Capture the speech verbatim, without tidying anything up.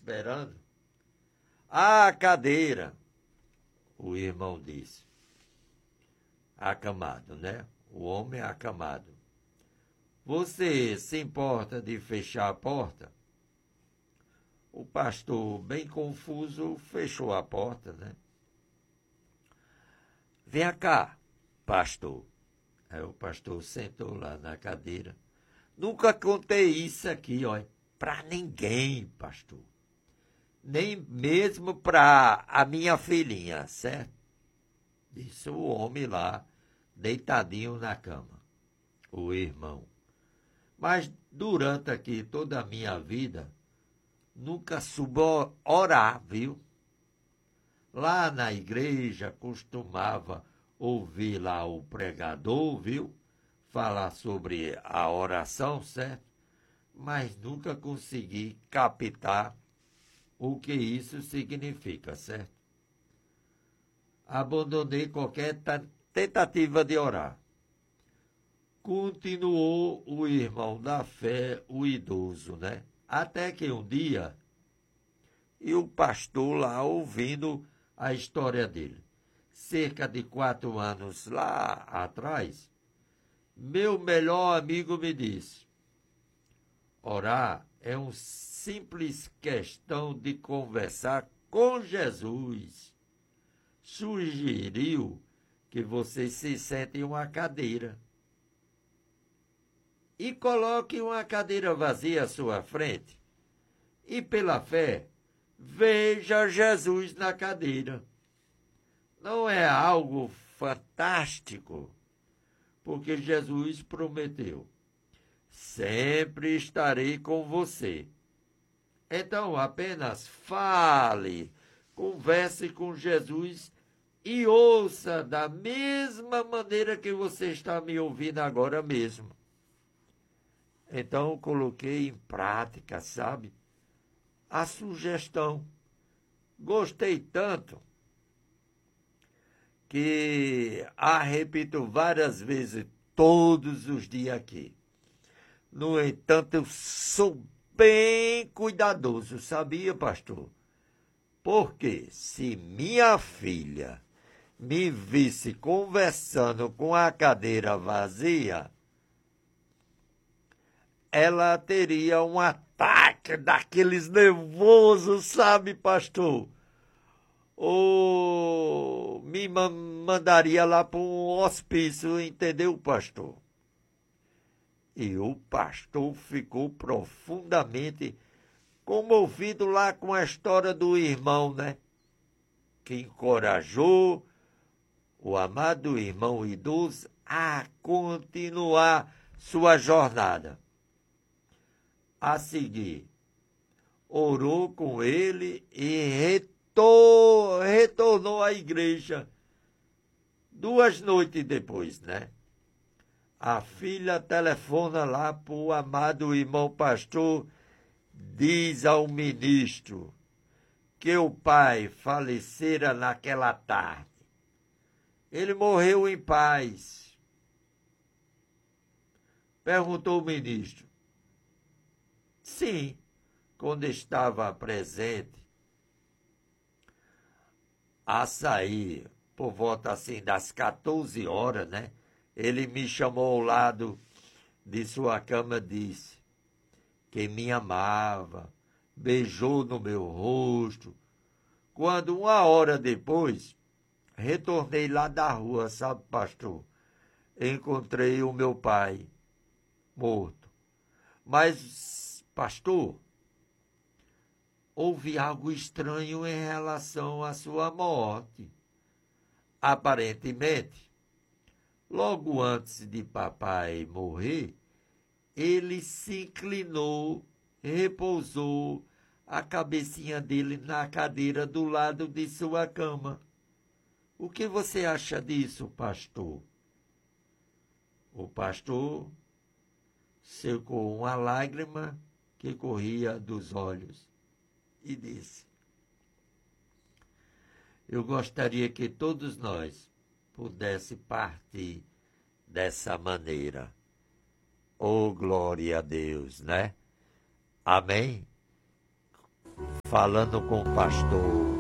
esperando. A cadeira, o irmão disse. Acamado, né? O homem acamado. Você se importa de fechar a porta? O pastor, bem confuso, fechou a porta, né? Venha cá, pastor. Aí o pastor sentou lá na cadeira. Nunca contei isso aqui, ó, para ninguém, pastor. Nem mesmo para a minha filhinha, certo? Disse o homem lá, deitadinho na cama, o irmão. Mas durante aqui toda a minha vida, nunca subo orar, viu? Lá na igreja costumava ouvir lá o pregador, viu? Falar sobre a oração, certo? Mas nunca consegui captar o que isso significa, certo? Abandonei qualquer tentativa de orar. Continuou o irmão da fé, o idoso, né? Até que um dia, e o pastor lá ouvindo a história dele, cerca de quatro anos lá atrás, meu melhor amigo me disse, orar é uma simples questão de conversar com Jesus. Sugeriu que você se sente em uma cadeira e coloque uma cadeira vazia à sua frente e, pela fé, veja Jesus na cadeira. Não é algo fantástico? Porque Jesus prometeu, sempre estarei com você. Então, apenas fale, converse com Jesus e ouça da mesma maneira que você está me ouvindo agora mesmo. Então, eu coloquei em prática, sabe, a sugestão. Gostei tanto que a repito várias vezes, todos os dias aqui. No entanto, eu sou bem cuidadoso, sabia, pastor? Porque se minha filha me visse conversando com a cadeira vazia, ela teria um ataque daqueles nervosos, sabe, pastor? Ou me mandaria lá para um hospício, entendeu, pastor? E o pastor ficou profundamente comovido lá com a história do irmão, né? Que encorajou o amado irmão idoso a continuar sua jornada. A seguir, orou com ele e retor- retornou à igreja duas noites depois, né? A filha telefona lá para o amado irmão pastor, diz ao ministro que o pai falecera naquela tarde. Ele morreu em paz. Perguntou o ministro. Sim, quando estava presente, a sair, por volta assim das quatorze horas, né? Ele me chamou ao lado de sua cama e disse que me amava, beijou no meu rosto. Quando uma hora depois, retornei lá da rua, sabe, pastor? Encontrei o meu pai morto. Mas, pastor, houve algo estranho em relação à sua morte. Aparentemente, logo antes de papai morrer, ele se inclinou, repousou a cabecinha dele na cadeira do lado de sua cama. O que você acha disso, pastor? O pastor secou uma lágrima que corria dos olhos e disse: eu gostaria que todos nós pudesse partir dessa maneira. Oh, glória a Deus, né? Amém? falando com o pastor